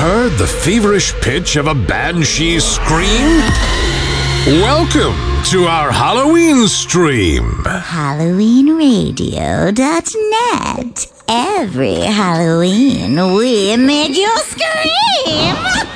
heard the feverish pitch of a banshee scream? Welcome to our Halloween stream. HalloweenRadio.net. Every Halloween, we make you scream!